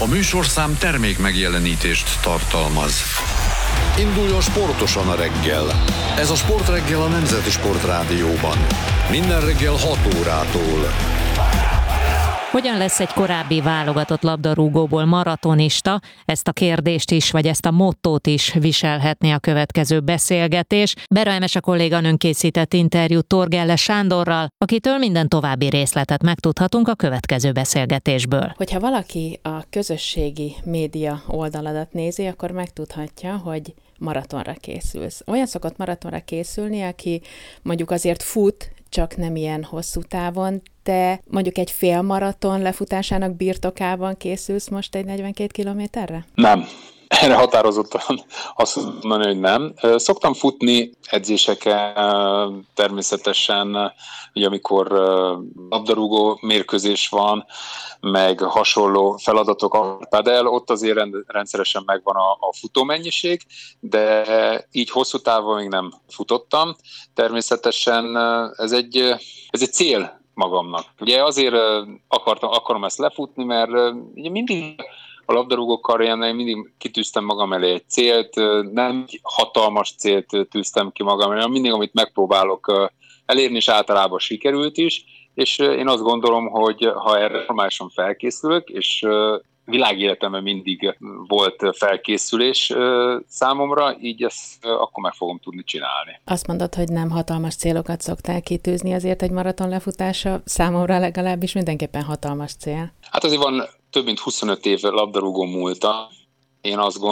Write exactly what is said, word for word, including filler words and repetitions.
A műsorszám termék megjelenítést tartalmaz. Induljon sportosan a reggel. Ez a Sportreggel a Nemzeti Sportrádióban. Minden reggel hat órától. Hogyan lesz egy korábbi válogatott labdarúgóból maratonista? Ezt a kérdést is, vagy ezt a mottót is viselhetné a következő beszélgetés. Bera Emese kolléganőnk készített interjút Torgelle Sándorral, akitől minden további részletet megtudhatunk a következő beszélgetésből. Hogyha valaki a közösségi média oldaladat nézi, akkor megtudhatja, hogy maratonra készülsz. Olyan szokott maratonra készülni, aki mondjuk azért fut, csak nem ilyen hosszú távon. Te mondjuk egy fél maraton lefutásának birtokában készülsz most egy negyvenkét kilométerre? Nem. Erre határozottan azt mondani, hogy nem. Szoktam futni edzéseken természetesen, ugye amikor labdarúgó mérkőzés van, meg hasonló feladatok a padel, ott azért rendszeresen megvan a, a futómennyiség, de így hosszú távon még nem futottam. Természetesen ez egy, ez egy cél magamnak. Ugye azért akartam, akarom ezt lefutni, mert ugye mindig a labdarúgó karrieremben mindig kitűztem magam elé egy célt, nem hatalmas célt tűztem ki magam elé, mindig, amit megpróbálok elérni, és általában sikerült is, és én azt gondolom, hogy ha erre normálisan felkészülök, és világéletemben mindig volt felkészülés számomra, így ezt akkor meg fogom tudni csinálni. Azt mondod, hogy nem hatalmas célokat szoktál kitűzni, azért egy maraton lefutása számomra legalábbis mindenképpen hatalmas cél. Hát azért van több mint huszonöt év labdarúgó múlta. Én azt gondolom,